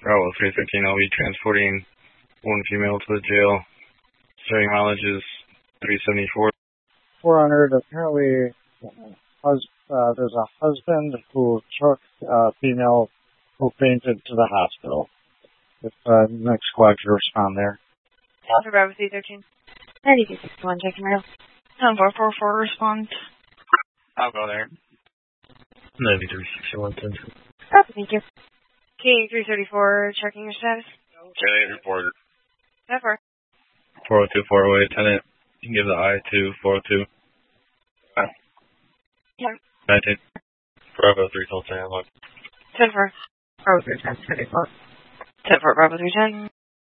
Bravo 315, I'll be transporting one female to the jail. Starting mileage is 374. 400, apparently there's a husband who took a female who fainted to the hospital. If next squad could respond there. Alpha Bravo 313. 9261, checking rail. 7444, respond. I'll go there. 9361, 10. Oh, thank you. K334, checking your status. K8 reported. 4. 402, 408, tenant. You can give the I to 402. Yeah. 19. Bravo 310, 10-4. Bravo 310, 10-4. 10-4, Bravo 310.